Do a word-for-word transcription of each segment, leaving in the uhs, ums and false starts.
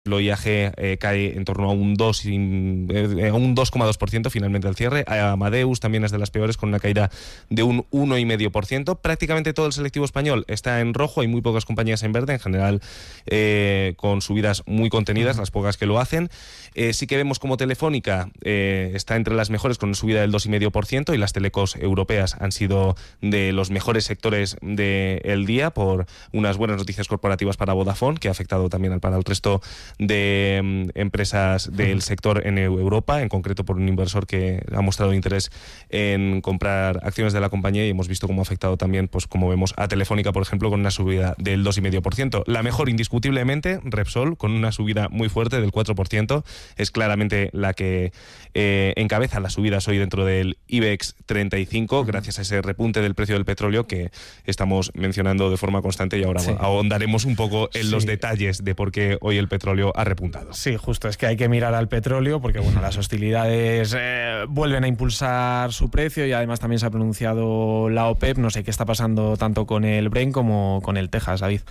I A G eh, cae en torno a un dos, eh, un dos coma dos por ciento finalmente al cierre. Amadeus también es de las peores, con una caída de un uno coma cinco por ciento. Prácticamente todo el selectivo español está en rojo, hay muy pocas compañías en verde, en general eh, con subidas muy contenidas, las pocas que lo hacen. Eh, sí que vemos como Telefónica eh, está entre las mejores, con una subida del dos coma cinco por ciento, y las telecos europeas han sido de los mejores sectores del día, por unas buenas noticias corporativas para Vodafone, que ha afectado también para el resto de um, empresas del sector en Europa, en concreto por un inversor que ha mostrado interés en comprar acciones de la compañía, y hemos visto cómo ha afectado también, pues como vemos, a Telefónica, por ejemplo, con una subida del dos coma cinco por ciento. La mejor, indiscutiblemente, Repsol, con una subida muy fuerte del cuatro por ciento, es claramente la que eh, encabeza las subidas hoy dentro del IBEX treinta y cinco, gracias a ese repunte del precio del petróleo que estamos mencionando de forma constante, y ahora sí. ahondaremos un poco en sí. los detalles de por qué hoy el petróleo ha repuntado. Sí, justo, es que hay que mirar al petróleo porque bueno, las hostilidades eh, vuelven a impulsar su precio, y además también se ha pronunciado la OPEP. No sé qué está pasando tanto con el Brent como con el Texas, David.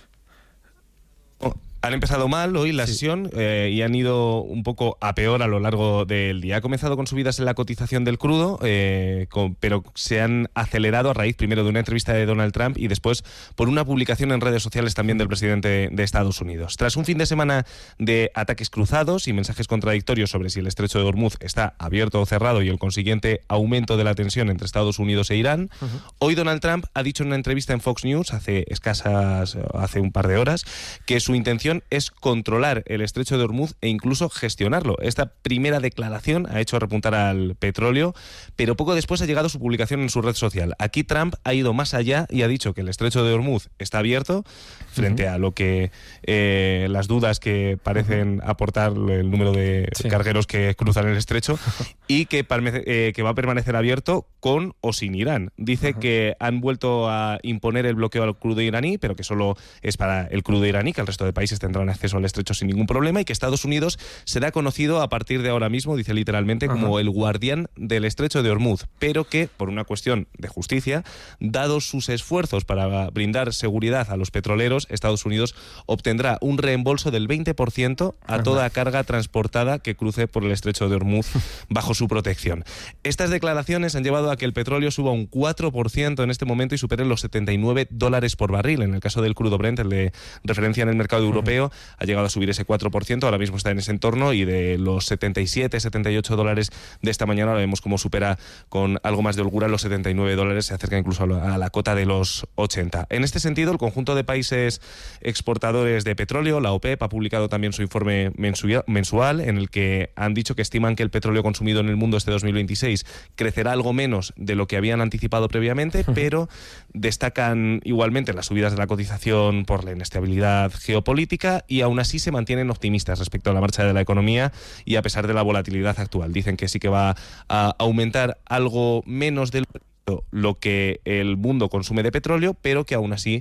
Oh. Han empezado mal hoy la sí. sesión eh, y han ido un poco a peor a lo largo del día. Ha comenzado con subidas en la cotización del crudo, eh, con, pero se han acelerado a raíz primero de una entrevista de Donald Trump y después por una publicación en redes sociales también del presidente de Estados Unidos. Tras un fin de semana de ataques cruzados y mensajes contradictorios sobre si el estrecho de Hormuz está abierto o cerrado, y el consiguiente aumento de la tensión entre Estados Unidos e Irán, uh-huh. hoy Donald Trump ha dicho en una entrevista en Fox News hace escasas, hace un par de horas, que su intención es controlar el estrecho de Hormuz e incluso gestionarlo. Esta primera declaración ha hecho repuntar al petróleo, pero poco después ha llegado su publicación en su red social. Aquí Trump ha ido más allá y ha dicho que el estrecho de Hormuz está abierto, frente uh-huh. a lo que eh, las dudas que parecen uh-huh. aportar el número de sí. cargueros que cruzan el estrecho, y que, eh, que va a permanecer abierto con o sin Irán. Dice uh-huh. que han vuelto a imponer el bloqueo al crudo iraní, pero que solo es para el crudo iraní, que el resto de países tendrán acceso al estrecho sin ningún problema, y que Estados Unidos será conocido a partir de ahora mismo, dice literalmente, Ajá. como el guardián del estrecho de Hormuz, pero que, por una cuestión de justicia, dados sus esfuerzos para brindar seguridad a los petroleros, Estados Unidos obtendrá un reembolso del veinte por ciento a toda carga transportada que cruce por el estrecho de Hormuz bajo su protección. Estas declaraciones han llevado a que el petróleo suba un cuatro por ciento en este momento y supere los setenta y nueve dólares por barril. En el caso del crudo Brent, el de referencia en el mercado europeo, ha llegado a subir ese cuatro por ciento, ahora mismo está en ese entorno, y de los setenta y siete, setenta y ocho dólares de esta mañana, ahora vemos cómo supera con algo más de holgura los setenta y nueve dólares, se acerca incluso a la, a la cota de los ochenta. En este sentido, el conjunto de países exportadores de petróleo, la OPEP, ha publicado también su informe mensual, en el que han dicho que estiman que el petróleo consumido en el mundo este dos mil veintiséis crecerá algo menos de lo que habían anticipado previamente, pero destacan igualmente las subidas de la cotización por la inestabilidad geopolítica, y aún así se mantienen optimistas respecto a la marcha de la economía y a pesar de la volatilidad actual. Dicen que sí que va a aumentar algo menos del lo que el mundo consume de petróleo, pero que aún así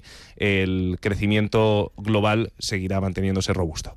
el crecimiento global seguirá manteniéndose robusto.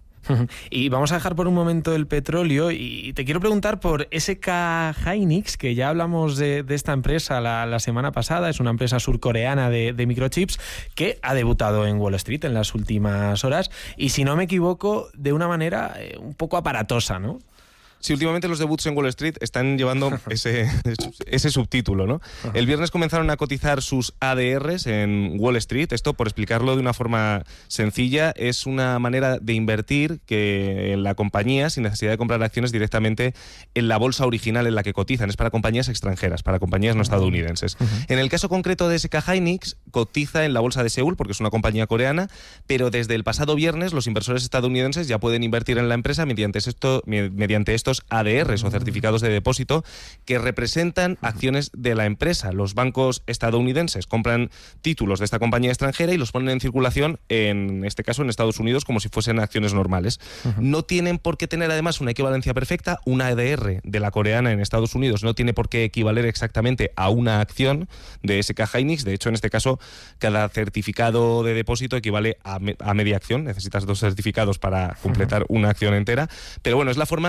Y vamos a dejar por un momento el petróleo y te quiero preguntar por S K Hynix, que ya hablamos de, de esta empresa la, la semana pasada. Es una empresa surcoreana de, de microchips que ha debutado en Wall Street en las últimas horas y, si no me equivoco, de una manera eh, un poco aparatosa, ¿no? Sí, últimamente los debuts en Wall Street están llevando ese, ese subtítulo, ¿no? El viernes comenzaron a cotizar sus A D Rs en Wall Street. Esto, por explicarlo de una forma sencilla, es una manera de invertir que en la compañía sin necesidad de comprar acciones directamente en la bolsa original en la que cotizan. Es para compañías extranjeras, para compañías no estadounidenses. Uh-huh. En el caso concreto de S K Hynix, cotiza en la bolsa de Seúl porque es una compañía coreana, pero desde el pasado viernes los inversores estadounidenses ya pueden invertir en la empresa mediante esto, mediante estos A D Rs o certificados de depósito que representan acciones de la empresa. Los bancos estadounidenses compran títulos de esta compañía extranjera y los ponen en circulación, en este caso en Estados Unidos, como si fuesen acciones normales. Uh-huh. No tienen por qué tener además una equivalencia perfecta. Una A D R de la coreana en Estados Unidos no tiene por qué equivaler exactamente a una acción de S K Hynix. De hecho, en este caso, cada certificado de depósito equivale a, me- a media acción. Necesitas dos certificados para completar uh-huh. una acción entera. Pero bueno, es la forma eh,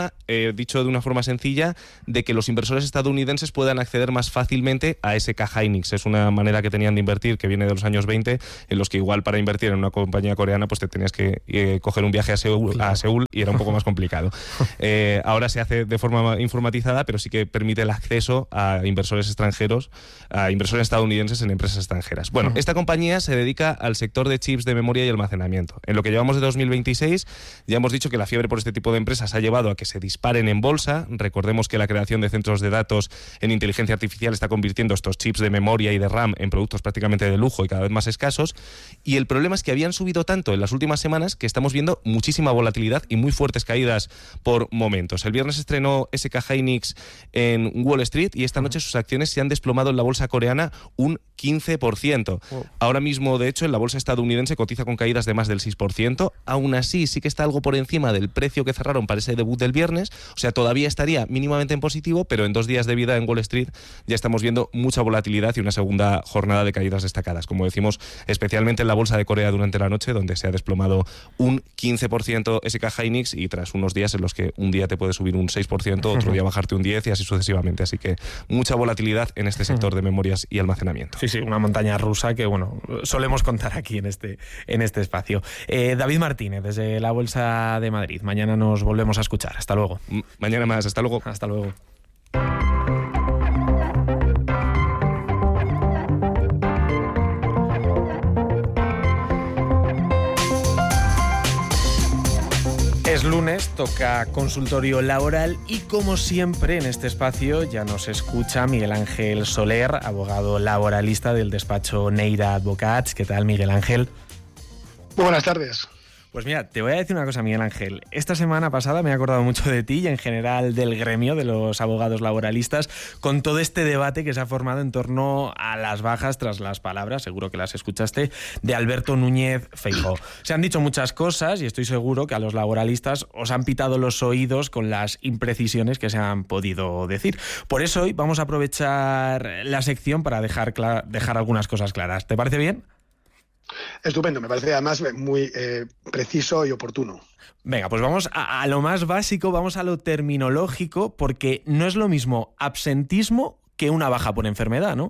eh, dicho de una forma sencilla, de que los inversores estadounidenses puedan acceder más fácilmente a S K Hynix. Es una manera que tenían de invertir que viene de los años veinte, en los que igual para invertir en una compañía coreana pues te tenías que eh, coger un viaje a Seúl, a Seúl y era un poco más complicado. Eh, ahora se hace de forma informatizada, pero sí que permite el acceso a inversores extranjeros, a inversores estadounidenses en empresas extranjeras. Bueno, esta compañía se dedica al sector de chips de memoria y almacenamiento. En lo que llevamos de dos mil veintiséis, ya hemos dicho que la fiebre por este tipo de empresas ha llevado a que se disparen en bolsa. Recordemos que la creación de centros de datos en inteligencia artificial está convirtiendo estos chips de memoria y de RAM en productos prácticamente de lujo y cada vez más escasos. Y el problema es que habían subido tanto en las últimas semanas que estamos viendo muchísima volatilidad y muy fuertes caídas por momentos. El viernes estrenó S K Hynix en Wall Street y esta noche sus acciones se han desplomado en la bolsa coreana un quince por ciento. Wow. Ahora mismo, de hecho, en la bolsa estadounidense cotiza con caídas de más del seis por ciento. Aún así, sí que está algo por encima del precio que cerraron para ese debut del viernes. O sea, todavía estaría mínimamente en positivo, pero en dos días de vida en Wall Street ya estamos viendo mucha volatilidad y una segunda jornada de caídas destacadas. Como decimos, especialmente en la bolsa de Corea durante la noche, donde se ha desplomado un quince por ciento S K Hynix y tras unos días en los que un día te puede subir un seis por ciento, otro día bajarte un diez por ciento y así sucesivamente. Así que mucha volatilidad en este sector de memorias y almacenamiento. Sí, sí, una montaña rusa que, bueno, solemos contar aquí en este, en este espacio. Eh, David Martínez, desde la Bolsa de Madrid. Mañana nos volvemos a escuchar. Hasta luego. M- mañana más. Hasta luego. Hasta luego. Es lunes, toca consultorio laboral y como siempre en este espacio ya nos escucha Miguel Ángel Soler, abogado laboralista del despacho Neira Advocats. ¿Qué tal, Miguel Ángel? Muy buenas tardes. Pues mira, te voy a decir una cosa, Miguel Ángel. Esta semana pasada me he acordado mucho de ti y en general del gremio de los abogados laboralistas con todo este debate que se ha formado en torno a las bajas tras las palabras, seguro que las escuchaste, de Alberto Núñez Feijóo. Se han dicho muchas cosas y estoy seguro que a los laboralistas os han pitado los oídos con las imprecisiones que se han podido decir. Por eso hoy vamos a aprovechar la sección para dejar, clara, dejar algunas cosas claras. ¿Te parece bien? Estupendo, me parece además muy eh, preciso y oportuno. Venga, pues vamos a, a lo más básico, vamos a lo terminológico, porque no es lo mismo absentismo que una baja por enfermedad, ¿no?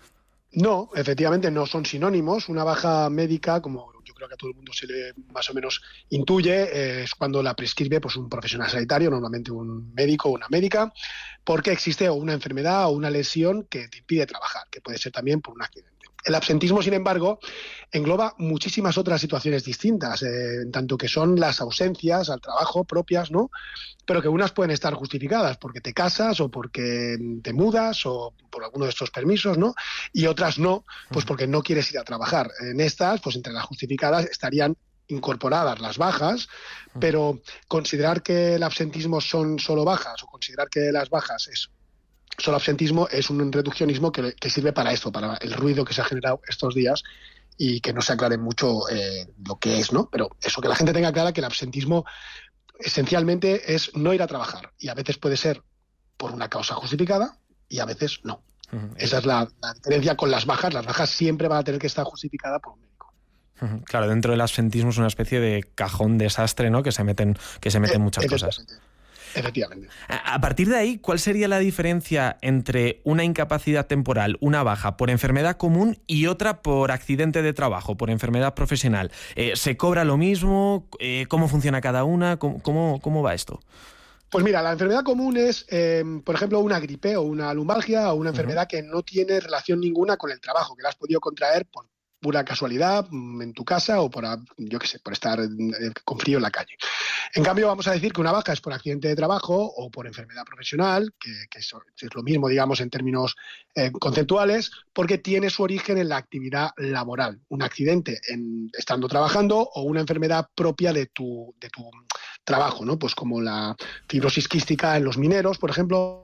No, efectivamente no son sinónimos. Una baja médica, como yo creo que a todo el mundo se le más o menos intuye, eh, es cuando la prescribe pues, un profesional sanitario, normalmente un médico o una médica, porque existe o una enfermedad o una lesión que te impide trabajar, que puede ser también por un accidente. El absentismo, sin embargo, engloba muchísimas otras situaciones distintas, eh, en tanto que son las ausencias al trabajo propias, ¿no? Pero que unas pueden estar justificadas porque te casas o porque te mudas o por alguno de estos permisos, ¿no? Y otras no, pues porque no quieres ir a trabajar. En estas, pues entre las justificadas estarían incorporadas las bajas, pero considerar que el absentismo son solo bajas o considerar que las bajas es solo absentismo es un reduccionismo que, que sirve para esto, para el ruido que se ha generado estos días y que no se aclare mucho eh, lo que es, ¿no? Pero eso, que la gente tenga clara que el absentismo esencialmente es no ir a trabajar y a veces puede ser por una causa justificada y a veces no. Uh-huh. Esa es la, la diferencia con las bajas. Las bajas siempre van a tener que estar justificadas por un médico. Uh-huh. Claro, dentro del absentismo es una especie de cajón desastre, ¿no? Que se meten, que se meten eh, muchas cosas. Efectivamente. A partir de ahí, ¿cuál sería la diferencia entre una incapacidad temporal, una baja por enfermedad común y otra por accidente de trabajo, por enfermedad profesional? Eh, ¿Se cobra lo mismo? Eh, ¿Cómo funciona cada una? ¿Cómo, cómo, cómo va esto? Pues mira, la enfermedad común es, eh, por ejemplo, una gripe o una lumbalgia o una enfermedad uh-huh. que no tiene relación ninguna con el trabajo, que la has podido contraer por pura casualidad en tu casa o por, yo qué sé, por estar con frío en la calle. En cambio, vamos a decir que una baja es por accidente de trabajo o por enfermedad profesional, que, que es, es lo mismo, digamos, en términos eh, conceptuales, porque tiene su origen en la actividad laboral. Un accidente en, estando trabajando o una enfermedad propia de tu, de tu trabajo, ¿no? Pues como la fibrosis quística en los mineros, por ejemplo.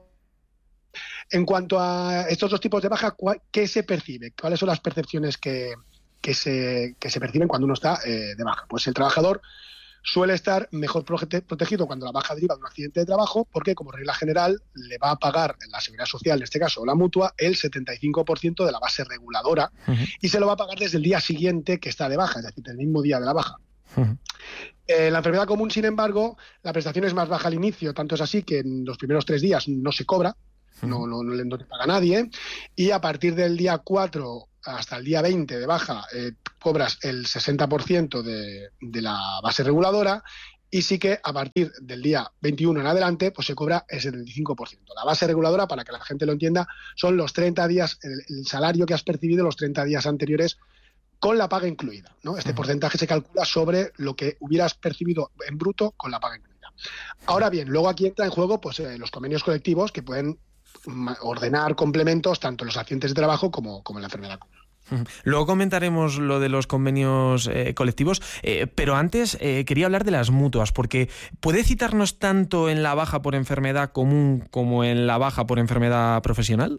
En cuanto a estos dos tipos de baja, ¿qué se percibe? ¿Cuáles son las percepciones que, que, se, que se perciben cuando uno está eh, de baja? Pues el trabajador suele estar mejor prote- protegido cuando la baja deriva de un accidente de trabajo, porque como regla general le va a pagar la Seguridad Social, en este caso o la Mutua, el setenta y cinco por ciento de la base reguladora uh-huh. y se lo va a pagar desde el día siguiente que está de baja, es decir, el mismo día de la baja. Uh-huh. Eh, la enfermedad común, sin embargo, la prestación es más baja al inicio, tanto es así que en los primeros tres días no se cobra, uh-huh. no, no, no, no te paga nadie, y a partir del día cuatro hasta el día veinte de baja eh, cobras el sesenta por ciento de, de la base reguladora, y sí que a partir del día veintiuno en adelante pues se cobra el setenta y cinco por ciento. La base reguladora, para que la gente lo entienda, son los treinta días, el, el salario que has percibido los treinta días anteriores con la paga incluida, ¿no? Este uh-huh. porcentaje se calcula sobre lo que hubieras percibido en bruto con la paga incluida. Ahora bien, luego aquí entra en juego pues, eh, los convenios colectivos que pueden ordenar complementos tanto en los accidentes de trabajo como, como en la enfermedad común. Luego comentaremos lo de los convenios eh, colectivos, eh, pero antes eh, quería hablar de las mutuas, porque ¿puede citarnos tanto en la baja por enfermedad común como en la baja por enfermedad profesional?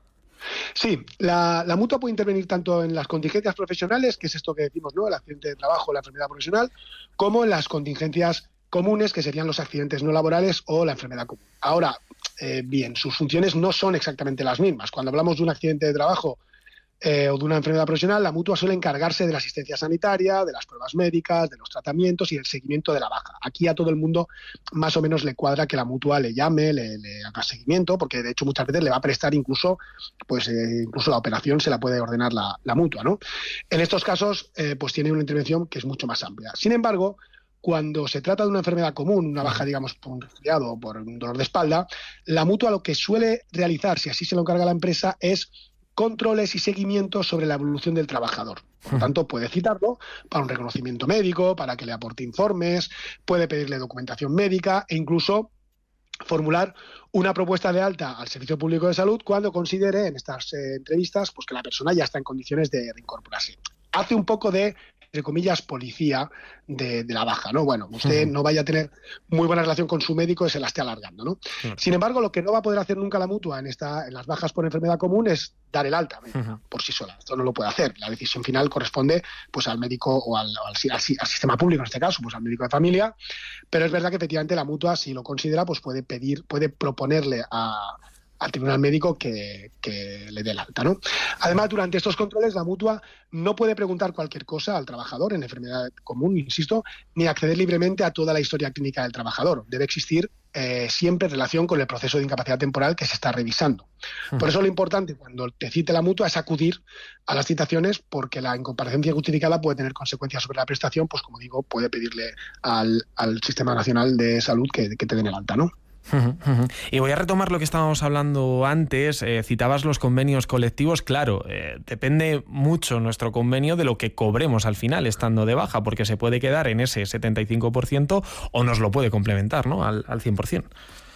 Sí, la, la mutua puede intervenir tanto en las contingencias profesionales, que es esto que decimos, ¿no? El accidente de trabajo, la enfermedad profesional, como en las contingencias comunes, que serían los accidentes no laborales o la enfermedad común. Ahora, eh, bien, sus funciones no son exactamente las mismas. Cuando hablamos de un accidente de trabajo eh, o de una enfermedad profesional, la mutua suele encargarse de la asistencia sanitaria, de las pruebas médicas, de los tratamientos y del seguimiento de la baja. Aquí a todo el mundo más o menos le cuadra que la mutua le llame, le, le haga seguimiento, porque de hecho muchas veces le va a prestar incluso, pues eh, incluso la operación se la puede ordenar la, la mutua, ¿no? En estos casos, eh, pues tiene una intervención que es mucho más amplia. Sin embargo, cuando se trata de una enfermedad común, una baja, digamos, por un resfriado o por un dolor de espalda, la mutua lo que suele realizar, si así se lo encarga la empresa, es controles y seguimientos sobre la evolución del trabajador. Por lo tanto, puede citarlo para un reconocimiento médico, para que le aporte informes, puede pedirle documentación médica e incluso formular una propuesta de alta al Servicio Público de Salud cuando considere en estas eh, entrevistas pues, que la persona ya está en condiciones de reincorporarse. Hace un poco de, entre comillas, policía de, de la baja, ¿no? Bueno, usted uh-huh. no vaya a tener muy buena relación con su médico y se la esté alargando, ¿no? Uh-huh. Sin embargo, lo que no va a poder hacer nunca la mutua en, esta, en las bajas por enfermedad común es dar el alta uh-huh. por sí sola. Esto no lo puede hacer. La decisión final corresponde pues al médico o al, al, al, al sistema público, en este caso, pues al médico de familia. Pero es verdad que efectivamente la mutua, si lo considera, pues puede pedir, puede proponerle a al tribunal médico que, que le dé el alta, ¿no? Además, durante estos controles, la mutua no puede preguntar cualquier cosa al trabajador en enfermedad común, insisto, ni acceder libremente a toda la historia clínica del trabajador. Debe existir eh, siempre relación con el proceso de incapacidad temporal que se está revisando. Uh-huh. Por eso lo importante cuando te cite la mutua es acudir a las citaciones, porque la incomparecencia justificada puede tener consecuencias sobre la prestación, pues como digo, puede pedirle al, al Sistema Nacional de Salud que, que te den el alta, ¿no? Uh-huh, uh-huh. Y voy a retomar lo que estábamos hablando antes. Eh, citabas los convenios colectivos. Claro, eh, depende mucho nuestro convenio de lo que cobremos al final estando de baja, porque se puede quedar en ese setenta y cinco por ciento o nos lo puede complementar, ¿no? al, al cien por ciento.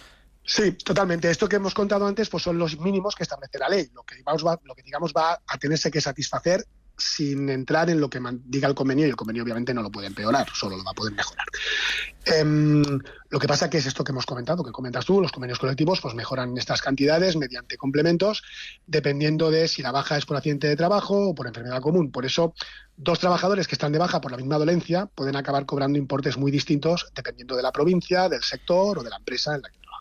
Sí, totalmente. Esto que hemos contado antes pues son los mínimos que establece la ley. Lo que digamos va, lo que digamos va a tenerse que satisfacer sin entrar en lo que diga el convenio, y el convenio obviamente no lo puede empeorar, solo lo va a poder mejorar. Eh, lo que pasa que es esto que hemos comentado, que comentas tú, los convenios colectivos pues mejoran estas cantidades mediante complementos, dependiendo de si la baja es por accidente de trabajo o por enfermedad común. Por eso, dos trabajadores que están de baja por la misma dolencia pueden acabar cobrando importes muy distintos dependiendo de la provincia, del sector o de la empresa en la que trabajan.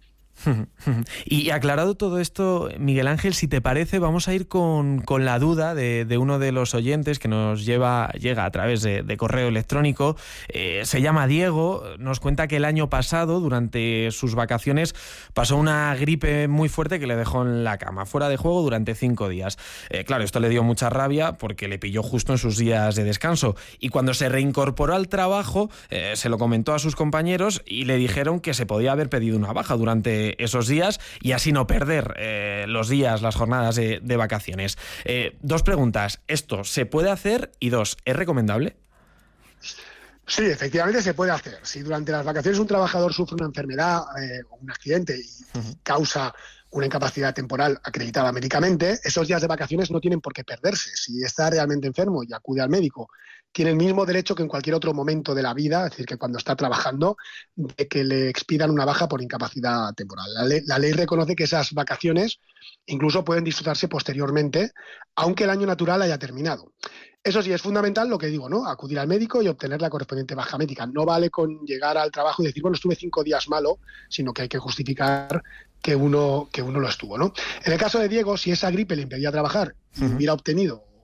Y aclarado todo esto, Miguel Ángel, si te parece, vamos a ir con, con la duda de, de uno de los oyentes que nos lleva llega a través de, de correo electrónico. Eh, se llama Diego, nos cuenta que el año pasado, durante sus vacaciones, pasó una gripe muy fuerte que le dejó en la cama, fuera de juego durante cinco días. Eh, claro, esto le dio mucha rabia porque le pilló justo en sus días de descanso. Y cuando se reincorporó al trabajo, eh, se lo comentó a sus compañeros y le dijeron que se podía haber pedido una baja durante esos días y así no perder eh, los días, las jornadas de, de vacaciones. Eh, dos preguntas. ¿Esto se puede hacer? Y dos, ¿es recomendable? Sí, efectivamente se puede hacer. Si durante las vacaciones un trabajador sufre una enfermedad eh, o un accidente y uh-huh. causa una incapacidad temporal acreditada médicamente, esos días de vacaciones no tienen por qué perderse. Si está realmente enfermo y acude al médico, tiene el mismo derecho que en cualquier otro momento de la vida, es decir, que cuando está trabajando, de que le expidan una baja por incapacidad temporal. La ley, la ley reconoce que esas vacaciones incluso pueden disfrutarse posteriormente, aunque el año natural haya terminado. Eso sí, es fundamental lo que digo, ¿no? Acudir al médico y obtener la correspondiente baja médica. No vale con llegar al trabajo y decir, bueno, estuve cinco días malo, sino que hay que justificar que uno, que uno lo estuvo, ¿no? En el caso de Diego, si esa gripe le impedía trabajar y uh-huh. hubiera obtenido,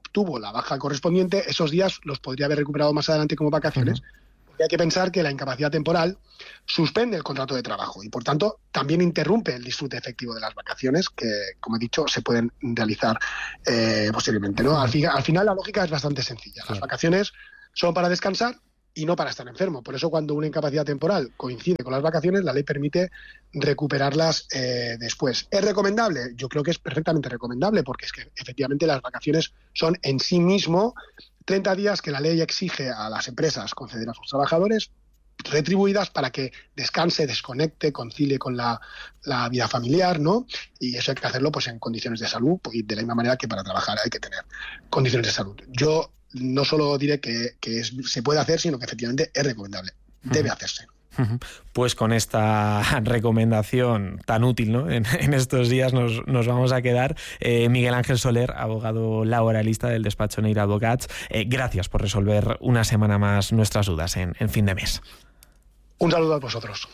obtuvo la baja correspondiente, esos días los podría haber recuperado más adelante como vacaciones. Uh-huh. Hay que pensar que la incapacidad temporal suspende el contrato de trabajo y, por tanto, también interrumpe el disfrute efectivo de las vacaciones que, como he dicho, se pueden realizar eh, posteriormente, ¿no? Al, fi- al final, la lógica es bastante sencilla. Las vacaciones son para descansar y no para estar enfermo. Por eso, cuando una incapacidad temporal coincide con las vacaciones, la ley permite recuperarlas eh, después. ¿Es recomendable? Yo creo que es perfectamente recomendable, porque es que efectivamente las vacaciones son en sí mismo treinta días que la ley exige a las empresas conceder a sus trabajadores, retribuidas para que descanse, desconecte, concilie con la, la vida familiar, ¿no? Y eso hay que hacerlo pues en condiciones de salud, pues, de la misma manera que para trabajar hay que tener condiciones de salud. Yo no solo diré que, que es, se puede hacer, sino que efectivamente es recomendable, debe hacerse. Pues con esta recomendación tan útil, ¿no? en, en estos días nos, nos vamos a quedar. Eh, Miguel Ángel Soler, abogado laboralista del despacho Neira Advocats, eh, gracias por resolver una semana más nuestras dudas en, en fin de mes. Un saludo a vosotros.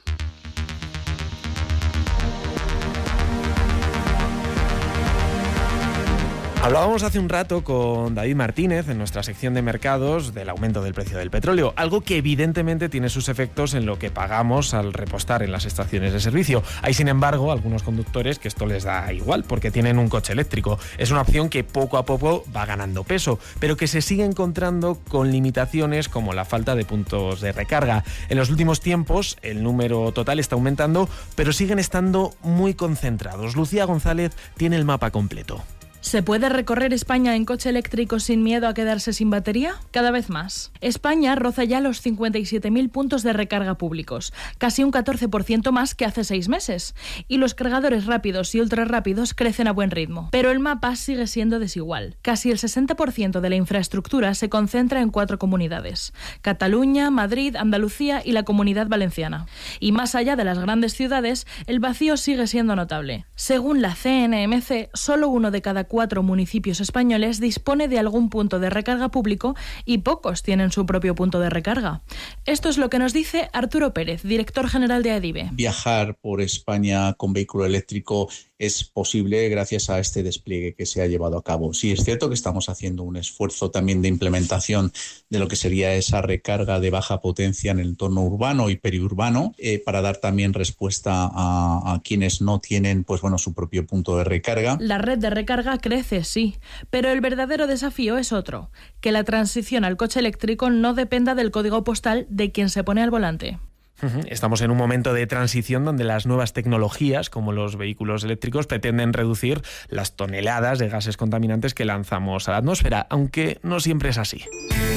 Hablábamos hace un rato con David Martínez en nuestra sección de mercados del aumento del precio del petróleo, algo que evidentemente tiene sus efectos en lo que pagamos al repostar en las estaciones de servicio. Hay, sin embargo, algunos conductores que esto les da igual porque tienen un coche eléctrico. Es una opción que poco a poco va ganando peso, pero que se sigue encontrando con limitaciones como la falta de puntos de recarga. En los últimos tiempos el número total está aumentando, pero siguen estando muy concentrados. Lucía González tiene el mapa completo. ¿Se puede recorrer España en coche eléctrico sin miedo a quedarse sin batería? Cada vez más. España roza ya los cincuenta y siete mil puntos de recarga públicos, casi un catorce por ciento más que hace seis meses. Y los cargadores rápidos y ultrarrápidos crecen a buen ritmo. Pero el mapa sigue siendo desigual. Casi el sesenta por ciento de la infraestructura se concentra en cuatro comunidades: Cataluña, Madrid, Andalucía y la Comunidad Valenciana. Y más allá de las grandes ciudades, el vacío sigue siendo notable. Según la C N M C, solo uno de cada cuatro municipios españoles dispone de algún punto de recarga público y pocos tienen su propio punto de recarga. Esto es lo que nos dice Arturo Pérez, director general de ADIVE. Viajar por España con vehículo eléctrico es posible gracias a este despliegue que se ha llevado a cabo. Sí, es cierto que estamos haciendo un esfuerzo también de implementación de lo que sería esa recarga de baja potencia en el entorno urbano y periurbano eh, para dar también respuesta a, a quienes no tienen pues bueno su propio punto de recarga. La red de recarga crece, sí, pero el verdadero desafío es otro: que la transición al coche eléctrico no dependa del código postal de quien se pone al volante. Estamos en un momento de transición donde las nuevas tecnologías, como los vehículos eléctricos, pretenden reducir las toneladas de gases contaminantes que lanzamos a la atmósfera, aunque no siempre es así.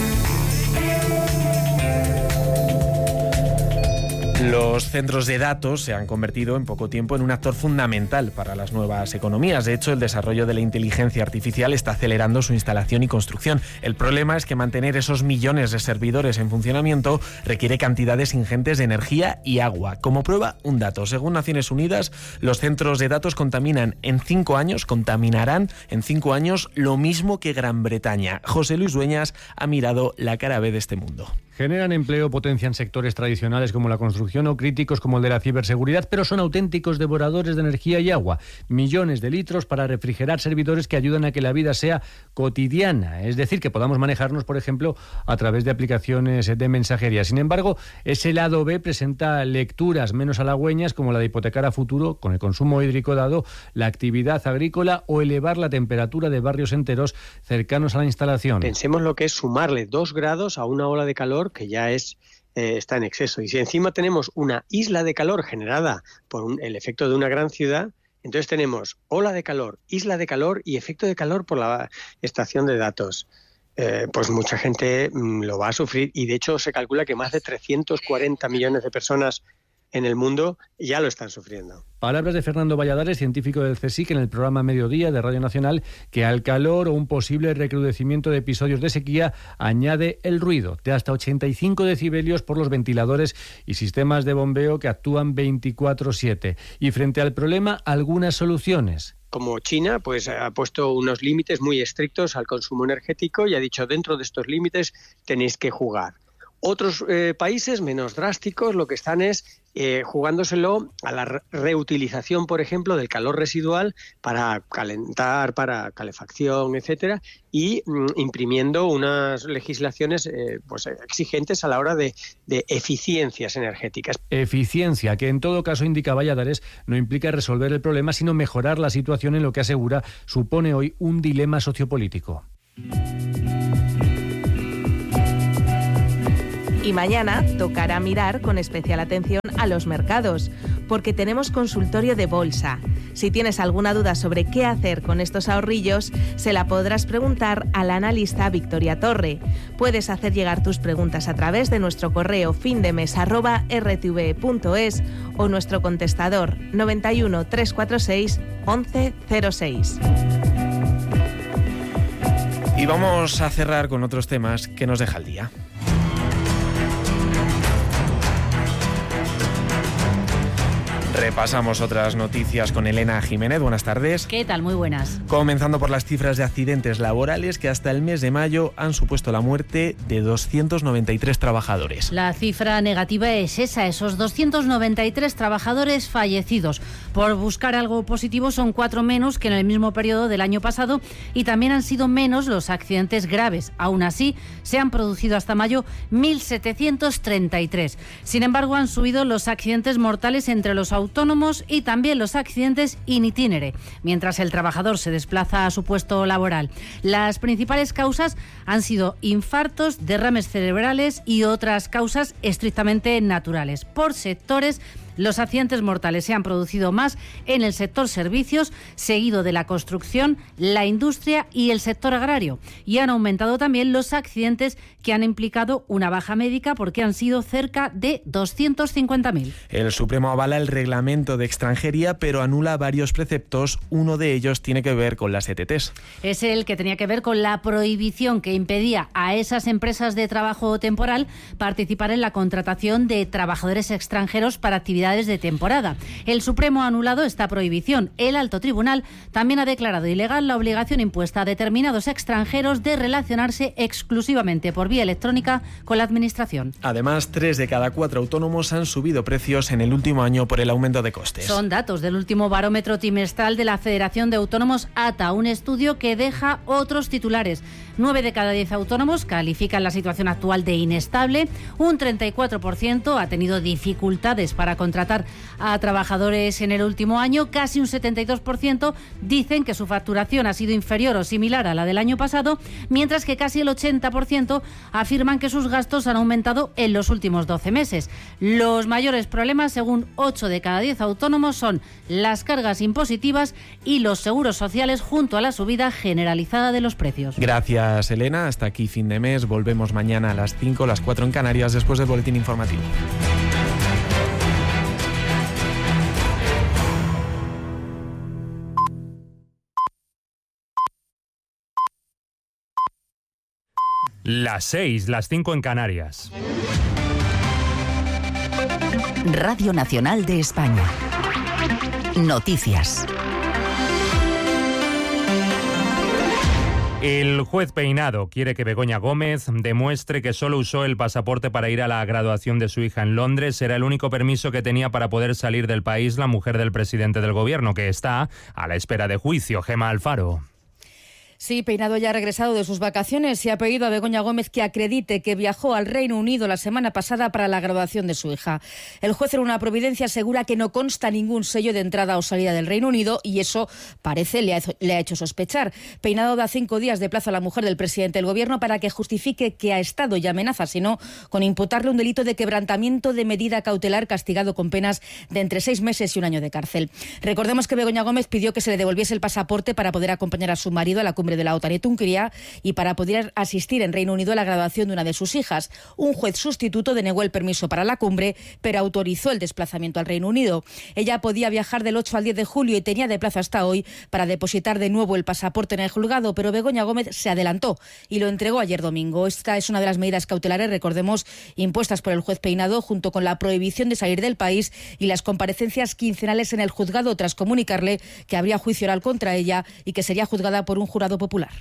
Los centros de datos se han convertido en poco tiempo en un actor fundamental para las nuevas economías. De hecho, el desarrollo de la inteligencia artificial está acelerando su instalación y construcción. El problema es que mantener esos millones de servidores en funcionamiento requiere cantidades ingentes de energía y agua. Como prueba, un dato. Según Naciones Unidas, los centros de datos contaminan en cinco años, contaminarán en cinco años lo mismo que Gran Bretaña. José Luis Dueñas ha mirado la cara B de este mundo. Generan empleo, potencian sectores tradicionales como la construcción o críticos como el de la ciberseguridad, pero son auténticos devoradores de energía y agua. Millones de litros para refrigerar servidores que ayudan a que la vida sea cotidiana, es decir, que podamos manejarnos, por ejemplo, a través de aplicaciones de mensajería. Sin embargo, ese lado B presenta lecturas menos halagüeñas como la de hipotecar a futuro, con el consumo hídrico dado, la actividad agrícola o elevar la temperatura de barrios enteros cercanos a la instalación. Pensemos lo que es sumarle dos grados a una ola de calor que ya es eh, está en exceso. Y si encima tenemos una isla de calor generada por un, el efecto de una gran ciudad, entonces tenemos ola de calor, isla de calor y efecto de calor por la estación de datos. Eh, pues mucha gente mm, lo va a sufrir, y de hecho se calcula que más de trescientos cuarenta millones de personas en el mundo ya lo están sufriendo. Palabras de Fernando Valladares, científico del CSIC, en el programa Mediodía de Radio Nacional, que al calor o un posible recrudecimiento de episodios de sequía añade el ruido de hasta ochenta y cinco decibelios por los ventiladores y sistemas de bombeo que actúan veinticuatro siete. Y frente al problema, algunas soluciones. Como China, pues ha puesto unos límites muy estrictos al consumo energético y ha dicho, dentro de estos límites tenéis que jugar. Otros eh, países menos drásticos lo que están es eh, jugándoselo a la re- reutilización, por ejemplo, del calor residual para calentar, para calefacción, etcétera, y mm, imprimiendo unas legislaciones eh, pues, exigentes a la hora de, de eficiencias energéticas. Eficiencia, que en todo caso, indica Valladares, no implica resolver el problema, sino mejorar la situación en lo que asegura supone hoy un dilema sociopolítico. Y mañana tocará mirar con especial atención a los mercados, porque tenemos consultorio de bolsa. Si tienes alguna duda sobre qué hacer con estos ahorrillos, se la podrás preguntar a la analista Victoria Torre. Puedes hacer llegar tus preguntas a través de nuestro correo findemes arroba r t v punto es o nuestro contestador noventa y uno, trescientos cuarenta y seis, once cero seis. Y vamos a cerrar con otros temas que nos deja el día. Repasamos otras noticias con Elena Jiménez. Buenas tardes. ¿Qué tal? Muy buenas. Comenzando por las cifras de accidentes laborales que hasta el mes de mayo han supuesto la muerte de doscientos noventa y tres trabajadores. La cifra negativa es esa, esos doscientos noventa y tres trabajadores fallecidos. Por buscar algo positivo, son cuatro menos que en el mismo periodo del año pasado y también han sido menos los accidentes graves. Aún así, se han producido hasta mayo mil setecientos treinta y tres. Sin embargo, han subido los accidentes mortales entre los autónomos y también los accidentes in itinere, mientras el trabajador se desplaza a su puesto laboral. Las principales causas han sido infartos, derrames cerebrales y otras causas estrictamente naturales. Por sectores, los accidentes mortales se han producido más en el sector servicios, seguido de la construcción, la industria y el sector agrario. Y han aumentado también los accidentes que han implicado una baja médica, porque han sido cerca de doscientos cincuenta mil. El Supremo avala el reglamento de extranjería, pero anula varios preceptos. Uno de ellos tiene que ver con las E T Ts. Es el que tenía que ver con la prohibición que impedía a esas empresas de trabajo temporal participar en la contratación de trabajadores extranjeros para actividades de temporada. El Supremo ha anulado esta prohibición. El Alto Tribunal también ha declarado ilegal la obligación impuesta a determinados extranjeros de relacionarse exclusivamente por vía electrónica con la Administración. Además, tres de cada cuatro autónomos han subido precios en el último año por el aumento de costes. Son datos del último barómetro trimestral de la Federación de Autónomos A T A, un estudio que deja otros titulares. Nueve de cada diez autónomos califican la situación actual de inestable. Un treinta y cuatro por ciento ha tenido dificultades para contratar a trabajadores en el último año. Casi un setenta y dos por ciento dicen que su facturación ha sido inferior o similar a la del año pasado, mientras que casi el ochenta por ciento afirman que sus gastos han aumentado en los últimos doce meses. Los mayores problemas, según ocho de cada diez autónomos, son las cargas impositivas y los seguros sociales, junto a la subida generalizada de los precios. Gracias, Elena. Hasta aquí fin de mes. Volvemos mañana a las cinco, las cuatro en Canarias, después del boletín informativo. Las seis, las cinco en Canarias. Radio Nacional de España. Noticias. El juez Peinado quiere que Begoña Gómez demuestre que solo usó el pasaporte para ir a la graduación de su hija en Londres. Era el único permiso que tenía para poder salir del país la mujer del presidente del gobierno, que está a la espera de juicio. Gemma Alfaro. Sí, Peinado ya ha regresado de sus vacaciones y ha pedido a Begoña Gómez que acredite que viajó al Reino Unido la semana pasada para la graduación de su hija. El juez, en una providencia, asegura que no consta ningún sello de entrada o salida del Reino Unido y eso parece le ha, le ha hecho sospechar. Peinado da cinco días de plazo a la mujer del presidente del gobierno para que justifique que ha estado y amenaza, sino con imputarle un delito de quebrantamiento de medida cautelar castigado con penas de entre seis meses y un año de cárcel. Recordemos que Begoña Gómez pidió que se le devolviese el pasaporte para poder acompañar a su marido a la cumbre de la OTAN en Hungría y para poder asistir en Reino Unido a la graduación de una de sus hijas. Un juez sustituto denegó el permiso para la cumbre, pero autorizó el desplazamiento al Reino Unido. Ella podía viajar del ocho al diez de julio y tenía de plazo hasta hoy para depositar de nuevo el pasaporte en el juzgado, pero Begoña Gómez se adelantó y lo entregó ayer domingo. Esta es una de las medidas cautelares, recordemos, impuestas por el juez Peinado, junto con la prohibición de salir del país y las comparecencias quincenales en el juzgado, tras comunicarle que habría juicio oral contra ella y que sería juzgada por un jurado popular.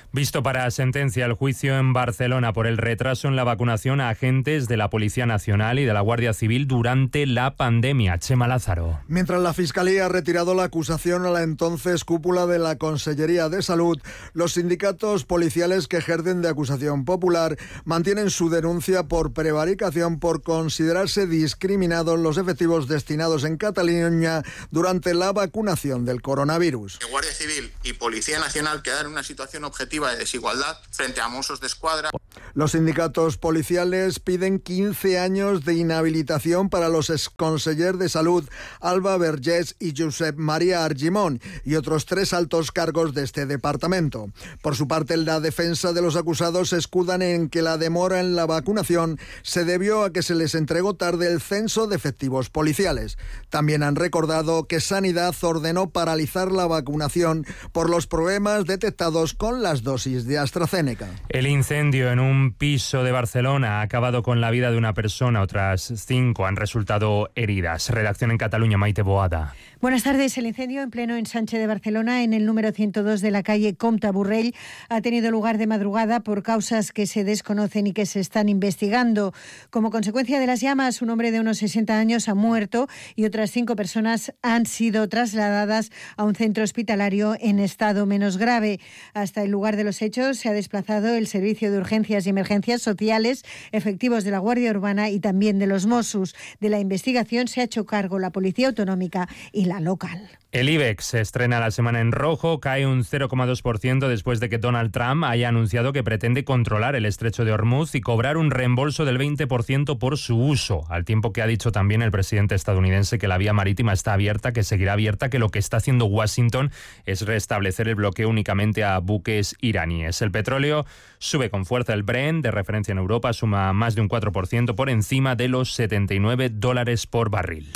Visto para sentencia el juicio en Barcelona por el retraso en la vacunación a agentes de la Policía Nacional y de la Guardia Civil durante la pandemia. Chema Lázaro. Mientras la Fiscalía ha retirado la acusación a la entonces cúpula de la Consellería de Salud, los sindicatos policiales que ejercen de acusación popular mantienen su denuncia por prevaricación por considerarse discriminados los efectivos destinados en Cataluña durante la vacunación del coronavirus. Guardia Civil y Policía Nacional quedan en una situación objetiva de desigualdad frente a Mossos d'Esquadra. Los sindicatos policiales piden quince años de inhabilitación para los exconsellers de Salud Alba Vergés y Josep María Argimon y otros tres altos cargos de este departamento. Por su parte, la defensa de los acusados se escudan en que la demora en la vacunación se debió a que se les entregó tarde el censo de efectivos policiales. También han recordado que Sanidad ordenó paralizar la vacunación por los problemas detectados con las dosis de AstraZeneca. El incendio en un piso de Barcelona ha acabado con la vida de una persona. Otras cinco han resultado heridas. Redacción en Cataluña, Maite Boada. Buenas tardes. El incendio en pleno ensanche de Barcelona, en el número ciento dos de la calle Comte Borrell, ha tenido lugar de madrugada por causas que se desconocen y que se están investigando. Como consecuencia de las llamas, un hombre de unos sesenta años ha muerto y otras cinco personas han sido trasladadas a un centro hospitalario en estado menos grave. Hasta el lugar de los hechos se ha desplazado el Servicio de Urgencias y Emergencias Sociales, efectivos de la Guardia Urbana y también de los Mossos. De la investigación se ha hecho cargo la Policía Autonómica y la local. El IBEX se estrena la semana en rojo, cae un cero coma dos por ciento después de que Donald Trump haya anunciado que pretende controlar el estrecho de Hormuz y cobrar un reembolso del veinte por ciento por su uso, al tiempo que ha dicho también el presidente estadounidense que la vía marítima está abierta, que seguirá abierta, que lo que está haciendo Washington es restablecer el bloqueo únicamente a buques iraníes. El petróleo sube con fuerza. El Brent, de referencia en Europa, suma más de un cuatro por ciento por encima de los setenta y nueve dólares por barril.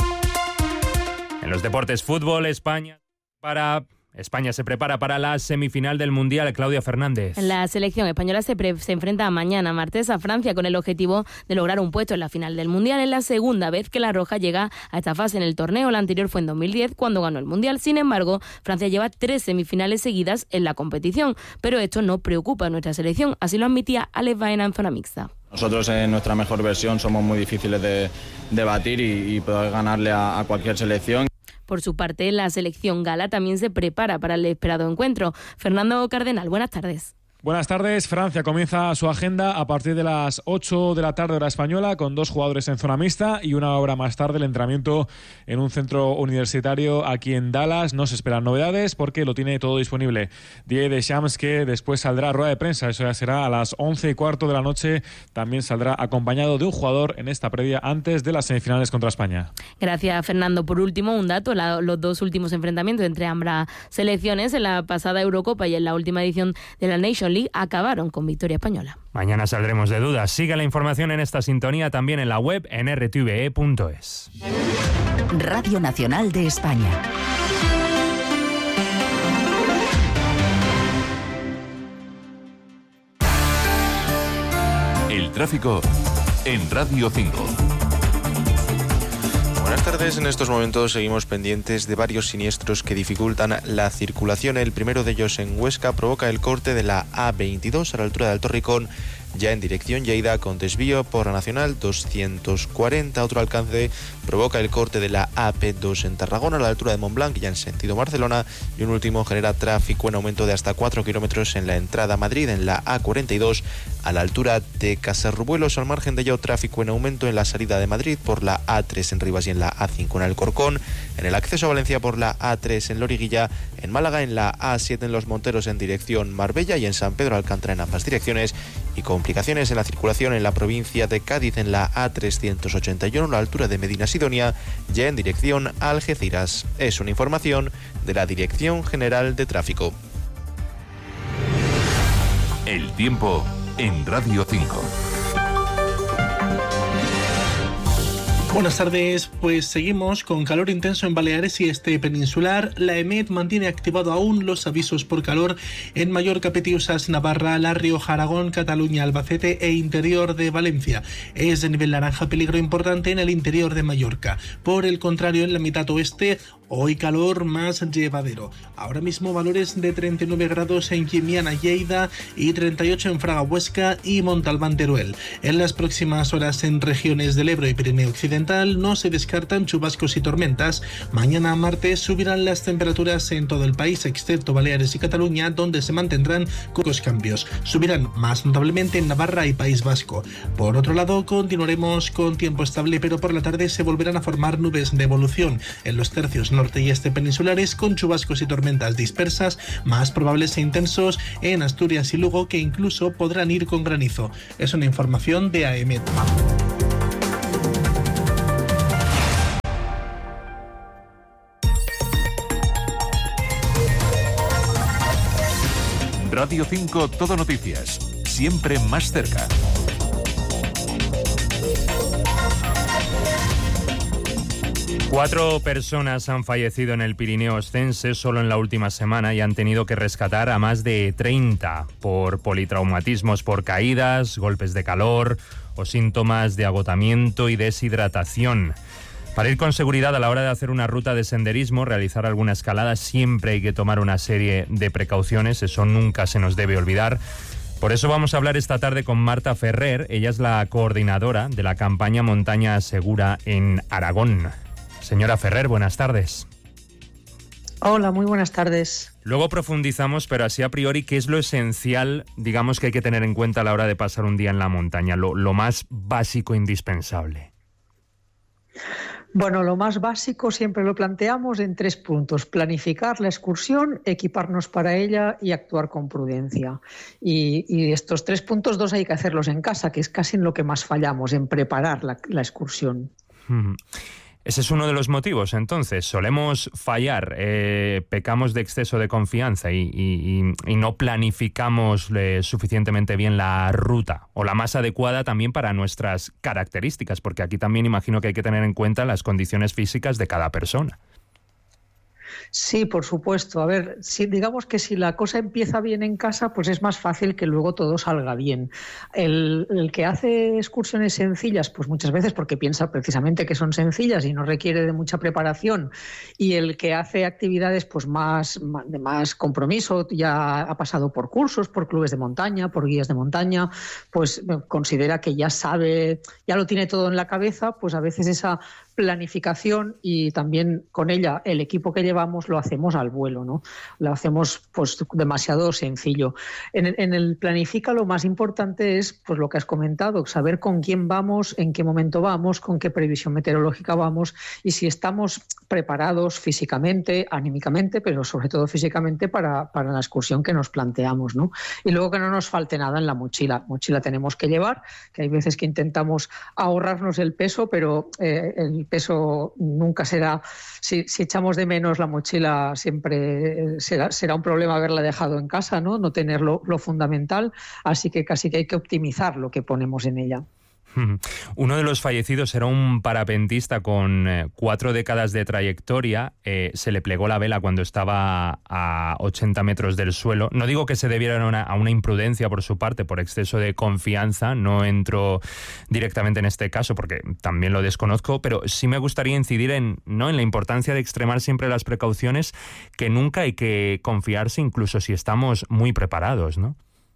En los deportes, fútbol, España para... España se prepara para la semifinal del Mundial. Claudia Fernández. La selección española se, pre- se enfrenta mañana martes a Francia con el objetivo de lograr un puesto en la final del Mundial. Es la segunda vez que la Roja llega a esta fase en el torneo. La anterior fue en dos mil diez cuando ganó el Mundial. Sin embargo, Francia lleva tres semifinales seguidas en la competición. Pero esto no preocupa a nuestra selección. Así lo admitía Alex Baena en zona mixta. Nosotros en nuestra mejor versión somos muy difíciles de, de batir y, y poder ganarle a, a cualquier selección. Por su parte, la selección gala también se prepara para el esperado encuentro. Fernando Cardenal, buenas tardes. Buenas tardes. Francia comienza su agenda a partir de las ocho de la tarde hora española con dos jugadores en zona mixta y una hora más tarde el entrenamiento en un centro universitario aquí en Dallas. No se esperan novedades porque lo tiene todo disponible Didier Deschamps, que después saldrá a rueda de prensa. Eso ya será a las once y cuarto de la noche. También saldrá acompañado de un jugador en esta previa antes de las semifinales contra España. Gracias, Fernando. Por último, un dato. La, los dos últimos enfrentamientos entre ambas selecciones en la pasada Eurocopa y en la última edición de la Nation League acabaron con victoria española. Mañana saldremos de dudas. Siga la información en esta sintonía también en la web en r t v e punto es. Radio Nacional de España. El tráfico en Radio cinco. Buenas tardes. En estos momentos seguimos pendientes de varios siniestros que dificultan la circulación. El primero de ellos en Huesca provoca el corte de la A veintidós a la altura de Alto Ricón, ya en dirección Lleida, con desvío por la Nacional doscientos cuarenta. Otro alcance provoca el corte de la A P dos en Tarragona a la altura de Montblanc, ya en sentido Barcelona. Y un último genera tráfico en aumento de hasta cuatro kilómetros en la entrada a Madrid, en la A cuarenta y dos a la altura de Casarrubuelos. Al margen de ello, tráfico en aumento en la salida de Madrid por la A tres en Rivas y en la A cinco en Alcorcón. En el acceso a Valencia por la A tres en Loriguilla. En Málaga en la A siete en Los Monteros en dirección Marbella y en San Pedro Alcántara en ambas direcciones. Y complicaciones en la circulación en la provincia de Cádiz en la A trescientos ochenta y uno a la altura de Medina Sidonia, ya en dirección a Algeciras. Es una información de la Dirección General de Tráfico. El tiempo en Radio cinco. Buenas tardes, pues seguimos con calor intenso en Baleares y este peninsular. La EMET mantiene activado aún los avisos por calor en Mallorca, Petiusas, Navarra, La Rioja, Aragón, Cataluña, Albacete e interior de Valencia. Es de nivel naranja, peligro importante en el interior de Mallorca. Por el contrario, en la mitad oeste, Hoy calor más llevadero. Ahora mismo valores de treinta y nueve grados en Llimiana, Lleida y treinta y ocho en Fraga, Huesca y Montalbán, Teruel. En las próximas horas en regiones del Ebro y Pirineo Occidental no se descartan chubascos y tormentas. Mañana martes subirán las temperaturas en todo el país, excepto Baleares y Cataluña, donde se mantendrán pocos cambios. Subirán más notablemente en Navarra y País Vasco. Por otro lado, continuaremos con tiempo estable, pero por la tarde se volverán a formar nubes de evolución en los tercios norte y este peninsulares, con chubascos y tormentas dispersas, más probables e intensos en Asturias y Lugo, que incluso podrán ir con granizo. Es una información de A E M E T. Radio cinco Todo Noticias, siempre más cerca. Cuatro personas han fallecido en el Pirineo Oscense solo en la última semana y han tenido que rescatar a más de treinta por politraumatismos por caídas, golpes de calor o síntomas de agotamiento y deshidratación. Para ir con seguridad a la hora de hacer una ruta de senderismo, realizar alguna escalada, siempre hay que tomar una serie de precauciones, eso nunca se nos debe olvidar. Por eso vamos a hablar esta tarde con Marta Ferrer, ella es la coordinadora de la campaña Montaña Segura en Aragón. Señora Ferrer, buenas tardes. Hola, muy buenas tardes. Luego profundizamos, pero así a priori, ¿qué es lo esencial, digamos, que hay que tener en cuenta a la hora de pasar un día en la montaña? Lo, lo más básico, indispensable. Bueno, lo más básico siempre lo planteamos en tres puntos: planificar la excursión, equiparnos para ella y actuar con prudencia. Y, y estos tres puntos, dos hay que hacerlos en casa, que es casi en lo que más fallamos, en preparar la, la excursión. Mm. Ese es uno de los motivos, entonces. Solemos fallar, eh, pecamos de exceso de confianza y, y, y no planificamos eh, suficientemente bien la ruta o la más adecuada también para nuestras características, porque aquí también imagino que hay que tener en cuenta las condiciones físicas de cada persona. Sí, por supuesto. A ver, si, digamos que si la cosa empieza bien en casa, pues es más fácil que luego todo salga bien. El, el que hace excursiones sencillas, pues muchas veces porque piensa precisamente que son sencillas y no requiere de mucha preparación, y el que hace actividades pues más de más compromiso, ya ha pasado por cursos, por clubes de montaña, por guías de montaña, pues considera que ya sabe, ya lo tiene todo en la cabeza, pues a veces esa planificación y también con ella el equipo que llevamos lo hacemos al vuelo, ¿no? Lo hacemos pues demasiado sencillo. En, en el planifica lo más importante es pues lo que has comentado, saber con quién vamos, en qué momento vamos, con qué previsión meteorológica vamos y si estamos preparados físicamente, anímicamente, pero sobre todo físicamente para, para la excursión que nos planteamos, ¿no? Y luego que no nos falte nada en la mochila. Mochila tenemos que llevar, que hay veces que intentamos ahorrarnos el peso, pero eh, el peso nunca será, si, si echamos de menos la mochila siempre será, será un problema haberla dejado en casa, ¿no? No tener lo, lo fundamental, así que casi que hay que optimizar lo que ponemos en ella. Uno de los fallecidos era un parapentista con eh, cuatro décadas de trayectoria. Eh, se le plegó la vela cuando estaba a ochenta metros del suelo. No digo que se debiera a una, a una imprudencia por su parte, por exceso de confianza. No entro directamente en este caso porque también lo desconozco, pero sí me gustaría incidir en, ¿no? en la importancia de extremar siempre las precauciones, que nunca hay que confiarse, incluso si estamos muy preparados, ¿no?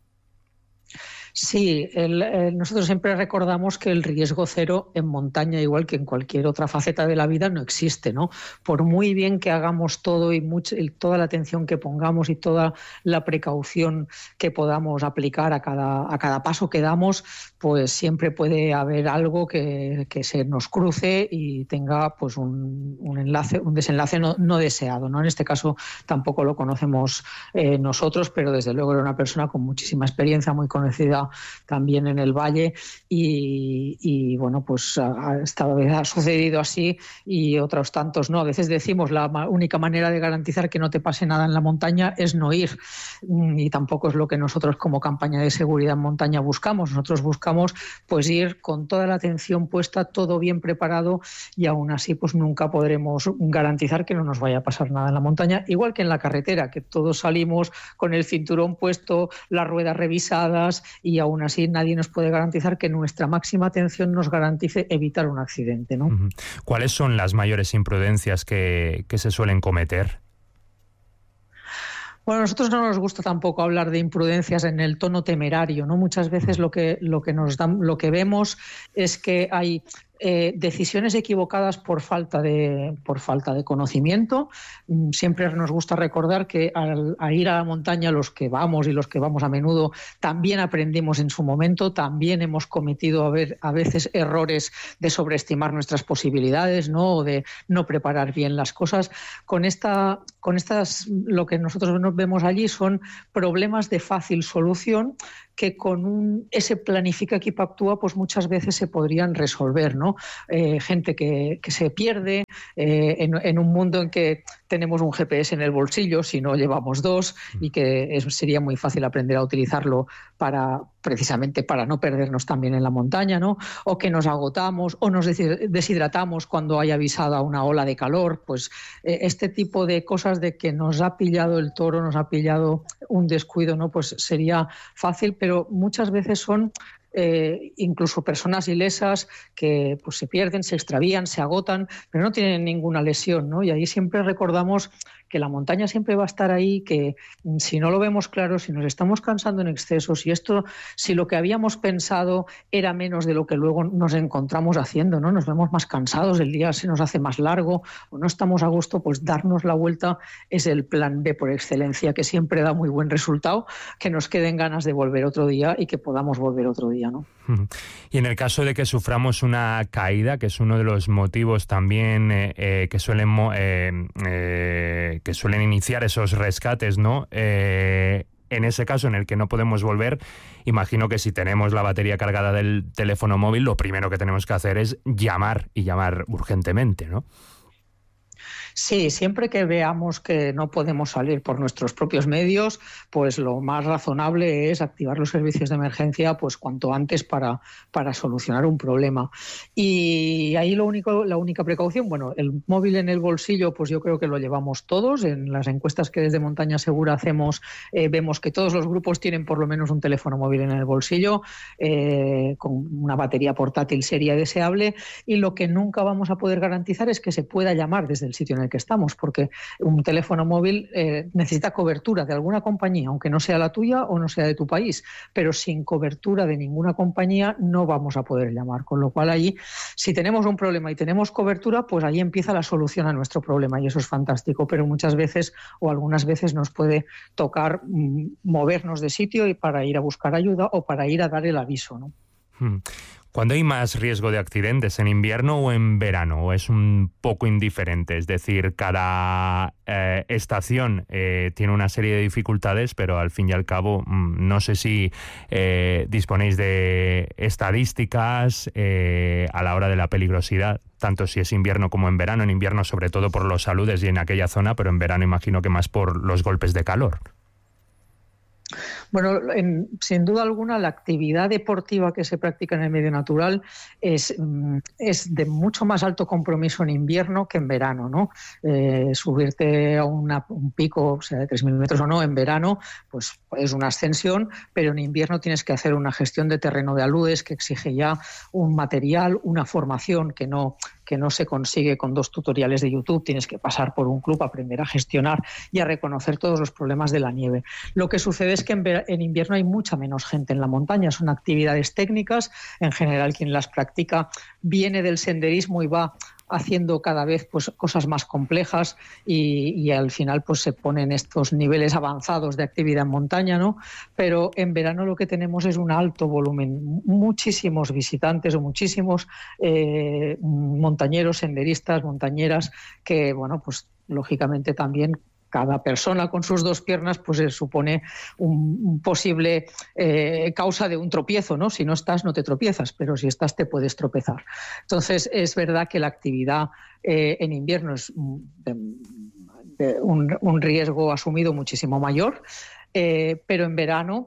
Sí, el, el, nosotros siempre recordamos que el riesgo cero en montaña, igual que en cualquier otra faceta de la vida, no existe, ¿no? Por muy bien que hagamos todo y, mucho, y toda la atención que pongamos y toda la precaución que podamos aplicar a cada, a cada paso que damos, pues siempre puede haber algo que, que se nos cruce y tenga pues un, un enlace, un desenlace no, no deseado, ¿no? En este caso tampoco lo conocemos eh, nosotros, pero desde luego era una persona con muchísima experiencia, muy conocida también en el valle y, y bueno, pues ha, esta vez ha sucedido así y otros tantos no. A veces decimos la única manera de garantizar que no te pase nada en la montaña es no ir, y tampoco es lo que nosotros como campaña de seguridad en montaña buscamos. Nosotros buscamos pues ir con toda la atención puesta, todo bien preparado, y aún así pues nunca podremos garantizar que no nos vaya a pasar nada en la montaña, igual que en la carretera, que todos salimos con el cinturón puesto, las ruedas revisadas y y aún así nadie nos puede garantizar que nuestra máxima atención nos garantice evitar un accidente, ¿no? Uh-huh. ¿Cuáles son las mayores imprudencias que, que se suelen cometer? Bueno, a nosotros no nos gusta tampoco hablar de imprudencias en el tono temerario, ¿no? Muchas veces lo que, lo que nos dan, lo que vemos es que hay Eh, decisiones equivocadas por falta de por falta de conocimiento. Siempre nos gusta recordar que al, al ir a la montaña, los que vamos y los que vamos a menudo también aprendimos en su momento, también hemos cometido a, ver, a veces errores de sobreestimar nuestras posibilidades, ¿no? O de no preparar bien las cosas. Con esta con estas lo que nosotros nos vemos allí son problemas de fácil solución que con un ese planifica equipo actúa pues muchas veces se podrían resolver, ¿no? Eh, gente que, que se pierde eh, en, en un mundo en que tenemos un G P S en el bolsillo, si no llevamos dos, y que es, sería muy fácil aprender a utilizarlo para precisamente para no perdernos también en la montaña, ¿no? O que nos agotamos o nos deshidratamos cuando hay avisada una ola de calor, pues eh, este tipo de cosas de que nos ha pillado el toro, nos ha pillado un descuido, ¿no? Pues sería fácil, pero muchas veces son Eh, incluso personas ilesas que pues, se pierden, se extravían, se agotan, pero no tienen ninguna lesión, ¿no? Y ahí siempre recordamos que la montaña siempre va a estar ahí, que si no lo vemos claro, si nos estamos cansando en exceso, si esto, si lo que habíamos pensado era menos de lo que luego nos encontramos haciendo, ¿no? Nos vemos más cansados, el día se nos hace más largo o no estamos a gusto, pues darnos la vuelta es el plan B por excelencia, que siempre da muy buen resultado, que nos queden ganas de volver otro día y que podamos volver otro día, ¿no? Y en el caso de que suframos una caída, que es uno de los motivos también eh, eh, que suelen eh, eh, que suelen iniciar esos rescates, ¿no? Eh, en ese caso en el que no podemos volver, imagino que si tenemos la batería cargada del teléfono móvil, lo primero que tenemos que hacer es llamar y llamar urgentemente, ¿no? Sí, siempre que veamos que no podemos salir por nuestros propios medios, pues lo más razonable es activar los servicios de emergencia pues cuanto antes para, para solucionar un problema. Y ahí lo único, la única precaución, bueno, el móvil en el bolsillo, pues yo creo que lo llevamos todos. En las encuestas que desde Montaña Segura hacemos, eh, vemos que todos los grupos tienen por lo menos un teléfono móvil en el bolsillo, eh, con una batería portátil seria deseable, y lo que nunca vamos a poder garantizar es que se pueda llamar desde el sitio en el que estamos, porque un teléfono móvil eh, necesita cobertura de alguna compañía, aunque no sea la tuya o no sea de tu país, pero sin cobertura de ninguna compañía no vamos a poder llamar, con lo cual allí, si tenemos un problema y tenemos cobertura, pues ahí empieza la solución a nuestro problema y eso es fantástico, pero muchas veces o algunas veces nos puede tocar mm, movernos de sitio y para ir a buscar ayuda o para ir a dar el aviso, ¿no? Hmm. ¿Cuándo hay más riesgo de accidentes, en invierno o en verano? ¿O es un poco indiferente? Es decir, cada eh, estación eh, tiene una serie de dificultades, pero al fin y al cabo mmm, no sé si eh, disponéis de estadísticas eh, a la hora de la peligrosidad, tanto si es invierno como en verano. En invierno sobre todo por los saludes y en aquella zona, pero en verano imagino que más por los golpes de calor. Bueno, en, sin duda alguna la actividad deportiva que se practica en el medio natural es, es de mucho más alto compromiso en invierno que en verano, ¿no? Eh, subirte a una, un pico, o sea, de tres mil metros o no, en verano, pues es una ascensión, pero en invierno tienes que hacer una gestión de terreno de aludes que exige ya un material, una formación que no... que no se consigue con dos tutoriales de YouTube, tienes que pasar por un club, aprender a gestionar y a reconocer todos los problemas de la nieve. Lo que sucede es que en, en invierno hay mucha menos gente en la montaña, son actividades técnicas, en general quien las practica viene del senderismo y va haciendo cada vez pues cosas más complejas y, y al final pues se ponen estos niveles avanzados de actividad en montaña, ¿no? Pero en verano lo que tenemos es un alto volumen, muchísimos visitantes o muchísimos eh, montañeros, senderistas, montañeras que, bueno, pues lógicamente también cada persona con sus dos piernas pues eh, supone un, un posible eh, causa de un tropiezo, ¿no? Si no estás no te tropiezas, pero si estás te puedes tropezar. Entonces es verdad que la actividad eh, en invierno es de, de un, un riesgo asumido muchísimo mayor, eh, pero en verano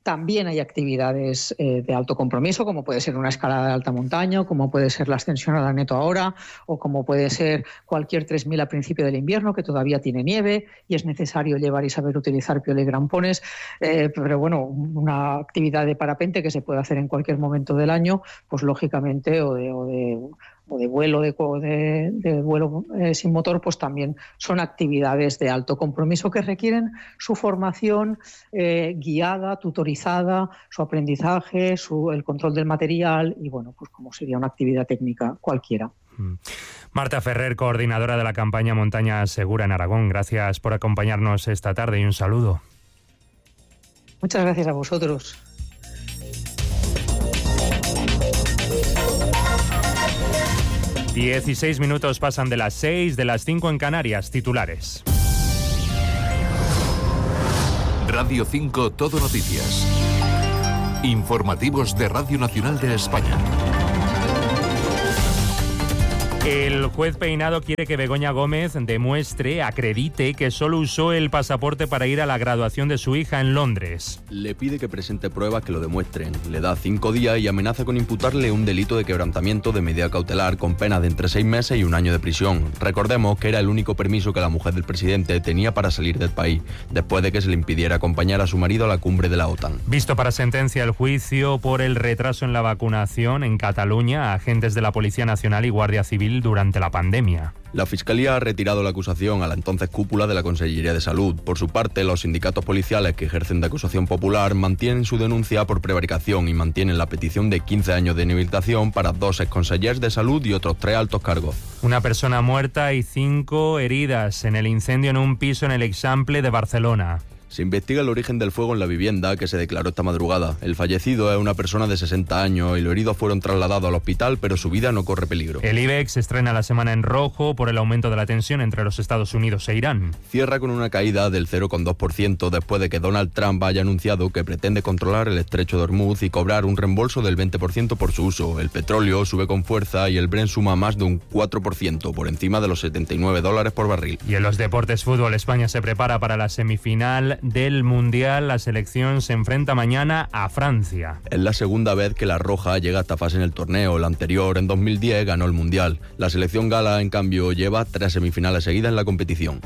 También hay actividades eh, de alto compromiso, como puede ser una escalada de alta montaña, como puede ser la ascensión a la Neto ahora, o como puede ser cualquier tres mil a principio del invierno, que todavía tiene nieve y es necesario llevar y saber utilizar piola y grampones. Eh, pero bueno, una actividad de parapente que se puede hacer en cualquier momento del año, pues lógicamente, o de... O de o de vuelo de, de, de vuelo eh, sin motor, pues también son actividades de alto compromiso que requieren su formación eh, guiada, tutorizada, su aprendizaje, su, el control del material y, bueno, pues como sería una actividad técnica cualquiera. Marta Ferrer, coordinadora de la campaña Montaña Segura en Aragón, gracias por acompañarnos esta tarde y un saludo. Muchas gracias a vosotros. dieciséis minutos pasan de las seis, de las cinco en Canarias. Titulares. Radio cinco Todo Noticias. Informativos de Radio Nacional de España. El juez Peinado quiere que Begoña Gómez demuestre, acredite que solo usó el pasaporte para ir a la graduación de su hija en Londres. Le pide que presente pruebas que lo demuestren. Le da cinco días y amenaza con imputarle un delito de quebrantamiento de medida cautelar con pena de entre seis meses y un año de prisión. Recordemos que era el único permiso que la mujer del presidente tenía para salir del país, después de que se le impidiera acompañar a su marido a la cumbre de la OTAN. Visto para sentencia el juicio por el retraso en la vacunación en Cataluña a agentes de la Policía Nacional y Guardia Civil durante la pandemia. La Fiscalía ha retirado la acusación a la entonces cúpula de la Consellería de Salud. Por su parte, los sindicatos policiales que ejercen de acusación popular mantienen su denuncia por prevaricación y mantienen la petición de quince años de inhabilitación para dos exconsellers de salud y otros tres altos cargos. Una persona muerta y cinco heridas en el incendio en un piso en el Eixample de Barcelona. Se investiga el origen del fuego en la vivienda que se declaró esta madrugada. El fallecido es una persona de sesenta años y los heridos fueron trasladados al hospital, pero su vida no corre peligro. El IBEX estrena la semana en rojo por el aumento de la tensión entre los Estados Unidos e Irán. Cierra con una caída del cero coma dos por ciento después de que Donald Trump haya anunciado que pretende controlar el estrecho de Hormuz y cobrar un reembolso del veinte por ciento por su uso. El petróleo sube con fuerza y el Brent suma más de un cuatro por ciento, por encima de los setenta y nueve dólares por barril. Y en los deportes fútbol, España se prepara para la semifinal del Mundial. La selección se enfrenta mañana a Francia. Es la segunda vez que la Roja llega a esta fase en el torneo. La anterior, en dos mil diez, ganó el Mundial. La selección gala, en cambio, lleva tres semifinales seguidas en la competición.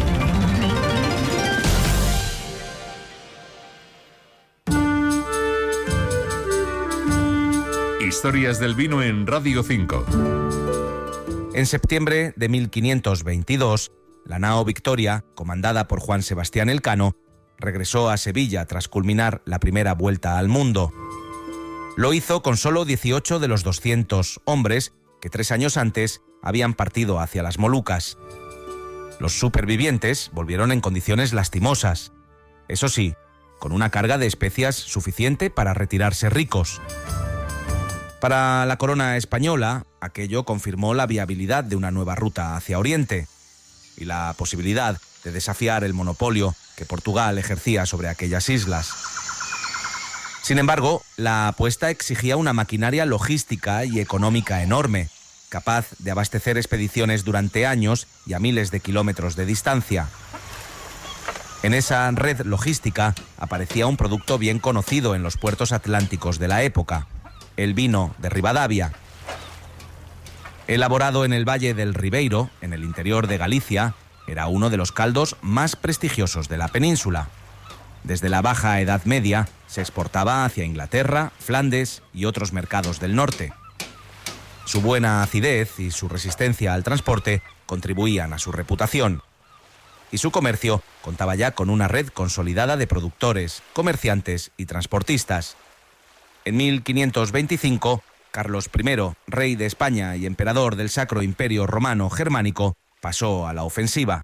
Historias del vino en Radio cinco. En septiembre de mil quinientos veintidós, la nao Victoria, comandada por Juan Sebastián Elcano, regresó a Sevilla tras culminar la primera vuelta al mundo. Lo hizo con solo dieciocho de los doscientos hombres que tres años antes habían partido hacia las Molucas. Los supervivientes volvieron en condiciones lastimosas, eso sí, con una carga de especias suficiente para retirarse ricos. Para la corona española, aquello confirmó la viabilidad de una nueva ruta hacia Oriente y la posibilidad de desafiar el monopolio que Portugal ejercía sobre aquellas islas. Sin embargo, la apuesta exigía una maquinaria logística y económica enorme, capaz de abastecer expediciones durante años y a miles de kilómetros de distancia. En esa red logística aparecía un producto bien conocido en los puertos atlánticos de la época: el vino de Ribadavia. Elaborado en el Valle del Ribeiro, en el interior de Galicia, era uno de los caldos más prestigiosos de la península. Desde la Baja Edad Media se exportaba hacia Inglaterra, Flandes y otros mercados del norte. Su buena acidez y su resistencia al transporte contribuían a su reputación. Y su comercio contaba ya con una red consolidada de productores, comerciantes y transportistas. En mil quinientos veinticinco, Carlos primero, rey de España y emperador del Sacro Imperio Romano Germánico, pasó a la ofensiva.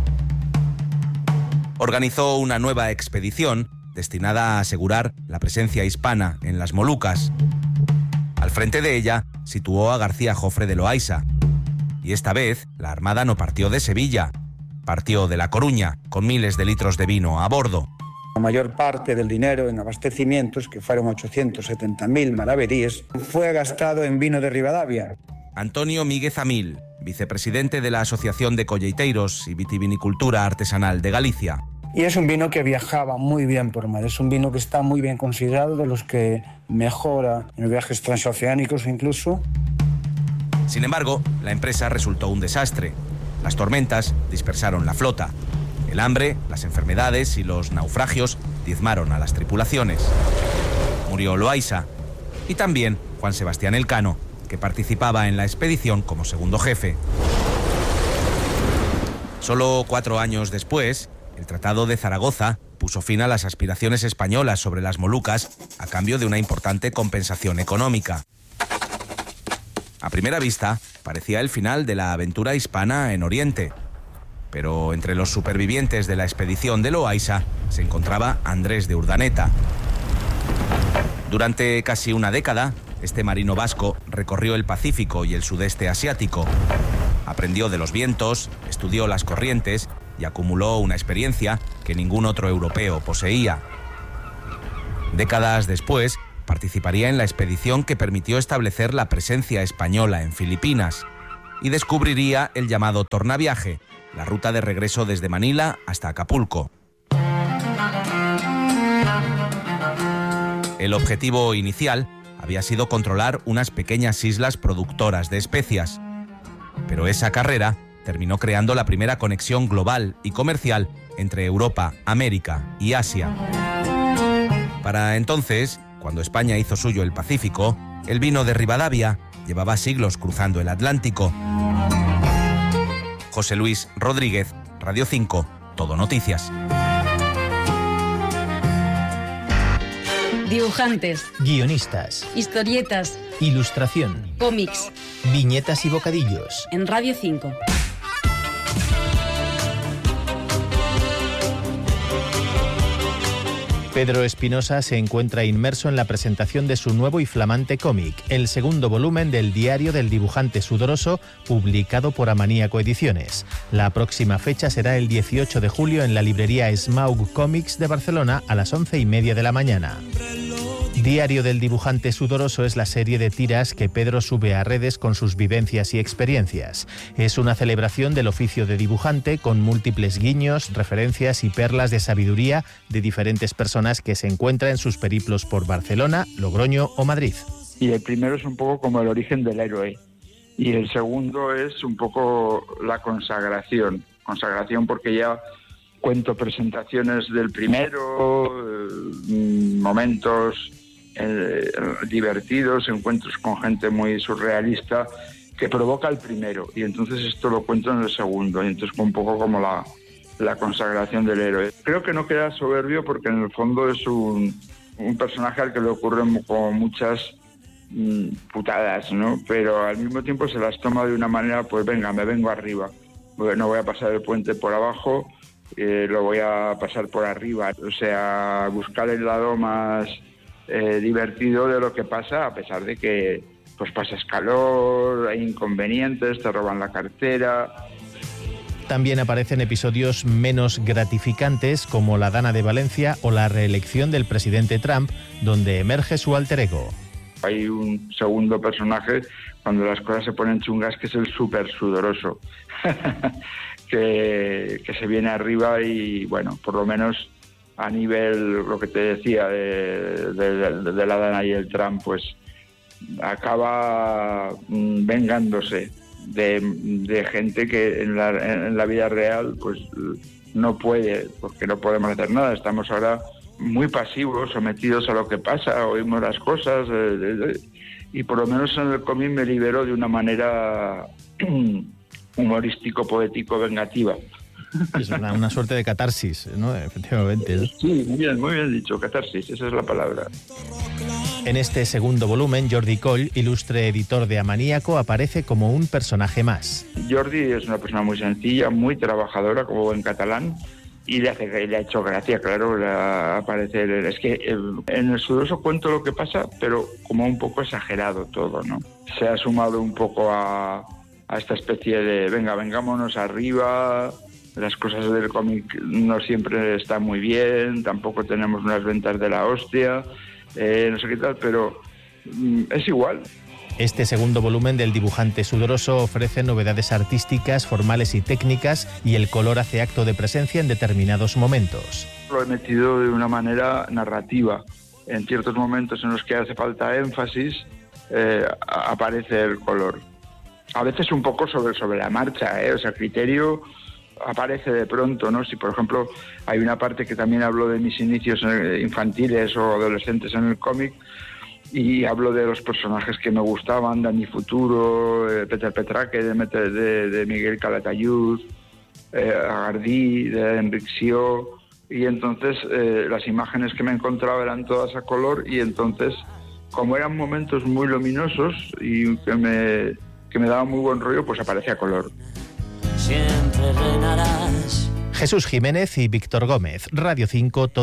Organizó una nueva expedición destinada a asegurar la presencia hispana en las Molucas. Al frente de ella situó a García Jofre de Loaysa. Y esta vez la armada no partió de Sevilla, partió de La Coruña, con miles de litros de vino a bordo. La mayor parte del dinero en abastecimientos, que fueron ochocientos setenta mil maravedíes, fue gastado en vino de Ribadavia. Antonio Míguez Amil, vicepresidente de la Asociación de Colleiteiros y Vitivinicultura Artesanal de Galicia. Y es un vino que viajaba muy bien por mar, es un vino que está muy bien considerado, de los que mejora en los viajes transoceánicos incluso. Sin embargo, la empresa resultó un desastre. Las tormentas dispersaron la flota. El hambre, las enfermedades y los naufragios diezmaron a las tripulaciones. Murió Loaysa y también Juan Sebastián Elcano, que participaba en la expedición como segundo jefe. Solo cuatro años después, el Tratado de Zaragoza puso fin a las aspiraciones españolas sobre las Molucas a cambio de una importante compensación económica. A primera vista, parecía el final de la aventura hispana en Oriente. Pero entre los supervivientes de la expedición de Loaysa se encontraba Andrés de Urdaneta. Durante casi una década, este marino vasco recorrió el Pacífico y el sudeste asiático. Aprendió de los vientos, estudió las corrientes y acumuló una experiencia que ningún otro europeo poseía. Décadas después, participaría en la expedición que permitió establecer la presencia española en Filipinas y descubriría el llamado tornaviaje, la ruta de regreso desde Manila hasta Acapulco. El objetivo inicial había sido controlar unas pequeñas islas productoras de especias, pero esa carrera terminó creando la primera conexión global y comercial entre Europa, América y Asia. Para entonces, cuando España hizo suyo el Pacífico, el vino de Rivadavia llevaba siglos cruzando el Atlántico. José Luis Rodríguez, Radio cinco, Todo Noticias. Dibujantes, guionistas, historietas, ilustración, cómics, viñetas y bocadillos. En Radio cinco. Pedro Espinosa se encuentra inmerso en la presentación de su nuevo y flamante cómic, el segundo volumen del Diario del Dibujante Sudoroso, publicado por Amaníaco Ediciones. La próxima fecha será el dieciocho de julio en la librería Smaug Comics de Barcelona a las once y media de la mañana. Diario del Dibujante Sudoroso es la serie de tiras que Pedro sube a redes con sus vivencias y experiencias. Es una celebración del oficio de dibujante con múltiples guiños, referencias y perlas de sabiduría de diferentes personas que se encuentran en sus periplos por Barcelona, Logroño o Madrid. Y el primero es un poco como el origen del héroe. Y el segundo es un poco la consagración. Consagración porque ya cuento presentaciones del primero, eh, momentos eh, divertidos, encuentros con gente muy surrealista que provoca el primero, y entonces esto lo cuento en el segundo, y entonces un poco como la, la consagración del héroe. Creo que no queda soberbio porque en el fondo es un, un personaje al que le ocurren como muchas mm, putadas, ¿no? Pero al mismo tiempo se las toma de una manera, pues venga, me vengo arriba, no voy a pasar el puente por abajo, Eh, lo voy a pasar por arriba, o sea, buscar el lado más eh, divertido de lo que pasa, a pesar de que pues pasas calor, hay inconvenientes, te roban la cartera. También aparecen episodios menos gratificantes como La Dana de Valencia o la reelección del presidente Trump, donde emerge su alter ego. Hay un segundo personaje cuando las cosas se ponen chungas, que es el súper sudoroso. Que, que se viene arriba y, bueno, por lo menos a nivel, lo que te decía, de, de, de la Dana y el Trump, pues acaba mm, vengándose de, de gente que en la, en la vida real pues no puede, porque no podemos hacer nada. Estamos ahora muy pasivos, sometidos a lo que pasa, oímos las cosas, eh, eh, y por lo menos en el cómic me libero de una manera humorístico, poético, vengativa. Es una, una suerte de catarsis, ¿no? Efectivamente, ¿no? Sí, muy bien, muy bien dicho, catarsis, esa es la palabra. En este segundo volumen, Jordi Coll, ilustre editor de Amaníaco, aparece como un personaje más. Jordi es una persona muy sencilla, muy trabajadora, como buen catalán, y le, hace, le ha hecho gracia, claro, aparecer. Es que en el Sudoroso cuento lo que pasa, pero como un poco exagerado todo, ¿no? Se ha sumado un poco a... a esta especie de, venga, vengámonos arriba, las cosas del cómic no siempre están muy bien, tampoco tenemos unas ventas de la hostia, eh, no sé qué tal, pero mm, es igual. Este segundo volumen del dibujante sudoroso ofrece novedades artísticas, formales y técnicas, y el color hace acto de presencia en determinados momentos. Lo he metido de una manera narrativa. En ciertos momentos en los que hace falta énfasis, eh, aparece el color. A veces un poco sobre, sobre la marcha, ¿eh? O sea, el criterio aparece de pronto, ¿no? Si, por ejemplo, hay una parte que también hablo de mis inicios infantiles o adolescentes en el cómic, y hablo de los personajes que me gustaban, Dani Futuro, eh, Peter Petraque, de, de, de Miguel Calatayud, eh, Agardí, de Enric Sió, y entonces eh, las imágenes que me encontraba eran todas a color, y entonces, como eran momentos muy luminosos y que me, que me daban muy buen rollo, pues aparece a color. Siempre reinarás. Jesús Jiménez y Víctor Gómez, Radio cinco.